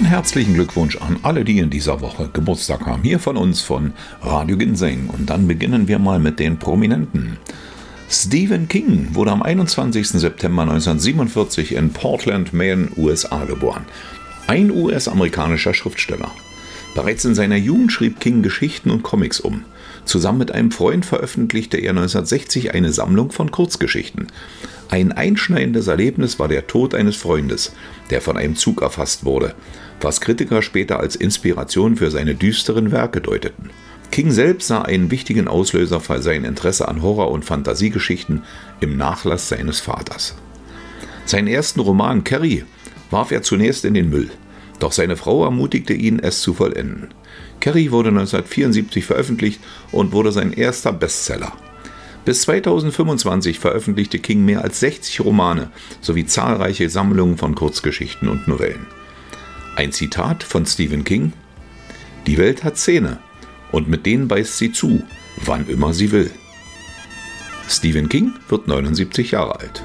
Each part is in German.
herzlichen Glückwunsch an alle, die in dieser Woche Geburtstag haben. Hier von uns von Radio Ginseng. Und dann beginnen wir mal mit den Prominenten. Stephen King wurde am 21. September 1947 in Portland, Maine, USA geboren. Ein US-amerikanischer Schriftsteller. Bereits in seiner Jugend schrieb King Geschichten und Comics um. Zusammen mit einem Freund veröffentlichte er 1960 eine Sammlung von Kurzgeschichten. Ein einschneidendes Erlebnis war der Tod eines Freundes, der von einem Zug erfasst wurde, was Kritiker später als Inspiration für seine düsteren Werke deuteten. King selbst sah einen wichtigen Auslöser für sein Interesse an Horror- und Fantasiegeschichten im Nachlass seines Vaters. Seinen ersten Roman Carrie warf er zunächst in den Müll, doch seine Frau ermutigte ihn, es zu vollenden. Carrie wurde 1974 veröffentlicht und wurde sein erster Bestseller. Bis 2025 veröffentlichte King mehr als 60 Romane sowie zahlreiche Sammlungen von Kurzgeschichten und Novellen. Ein Zitat von Stephen King: „Die Welt hat Zähne und mit denen beißt sie zu, wann immer sie will." Stephen King wird 79 Jahre alt.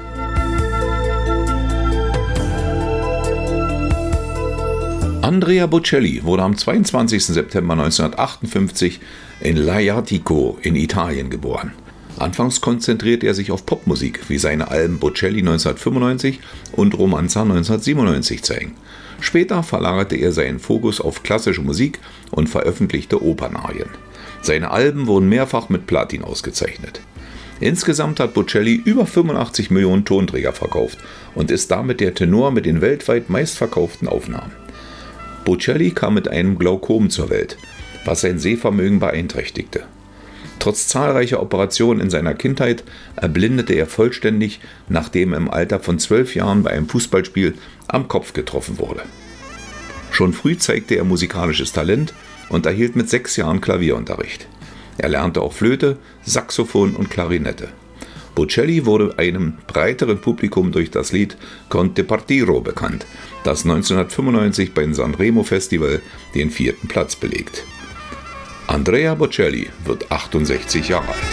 Andrea Bocelli wurde am 22. September 1958 in Lajatico in Italien geboren. Anfangs konzentrierte er sich auf Popmusik, wie seine Alben Bocelli 1995 und Romanza 1997 zeigen. Später verlagerte er seinen Fokus auf klassische Musik und veröffentlichte Opernarien. Seine Alben wurden mehrfach mit Platin ausgezeichnet. Insgesamt hat Bocelli über 85 Millionen Tonträger verkauft und ist damit der Tenor mit den weltweit meistverkauften Aufnahmen. Bocelli kam mit einem Glaukom zur Welt, was sein Sehvermögen beeinträchtigte. Trotz zahlreicher Operationen in seiner Kindheit erblindete er vollständig, nachdem er im Alter von 12 Jahren bei einem Fußballspiel am Kopf getroffen wurde. Schon früh zeigte er musikalisches Talent und erhielt mit 6 Jahren Klavierunterricht. Er lernte auch Flöte, Saxophon und Klarinette. Bocelli wurde einem breiteren Publikum durch das Lied Conte Partiro bekannt, das 1995 beim Sanremo Festival den 4. Platz belegt. Andrea Bocelli wird 68 Jahre alt.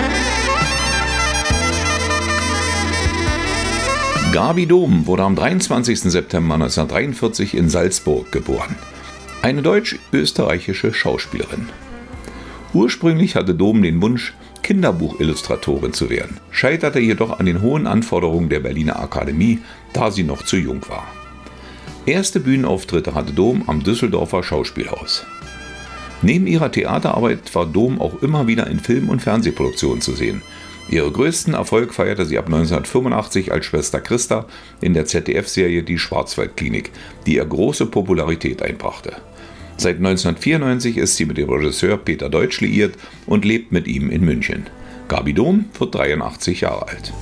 Gabi Dom wurde am 23. September 1943 in Salzburg geboren. Eine deutsch-österreichische Schauspielerin. Ursprünglich hatte Dom den Wunsch, Kinderbuchillustratorin zu werden, scheiterte jedoch an den hohen Anforderungen der Berliner Akademie, da sie noch zu jung war. Erste Bühnenauftritte hatte Dom am Düsseldorfer Schauspielhaus. Neben ihrer Theaterarbeit war Dom auch immer wieder in Film- und Fernsehproduktionen zu sehen. Ihren größten Erfolg feierte sie ab 1985 als Schwester Christa in der ZDF-Serie Die Schwarzwaldklinik, die ihr große Popularität einbrachte. Seit 1994 ist sie mit dem Regisseur Peter Deutsch liiert und lebt mit ihm in München. Gabi Dom wird 83 Jahre alt.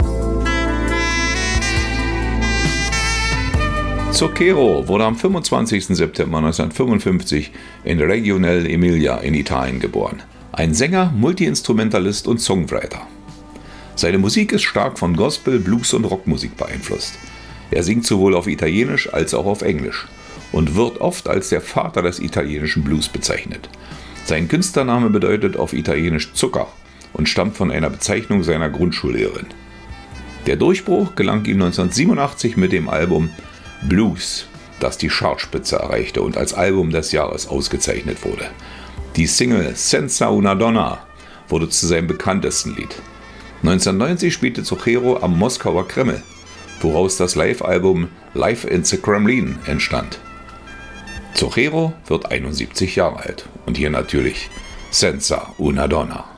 Zucchero wurde am 25. September 1955 in Reggio nell'Emilia in Italien geboren. Ein Sänger, Multiinstrumentalist und Songwriter. Seine Musik ist stark von Gospel, Blues und Rockmusik beeinflusst. Er singt sowohl auf Italienisch als auch auf Englisch und wird oft als der Vater des italienischen Blues bezeichnet. Sein Künstlername bedeutet auf Italienisch Zucker und stammt von einer Bezeichnung seiner Grundschullehrerin. Der Durchbruch gelang ihm 1987 mit dem Album Blues, das die Chartspitze erreichte und als Album des Jahres ausgezeichnet wurde. Die Single Senza una Donna wurde zu seinem bekanntesten Lied. 1990 spielte Zucchero am Moskauer Kreml, woraus das Live-Album Live in the Kremlin entstand. Zucchero wird 71 Jahre alt und hier natürlich Senza una Donna.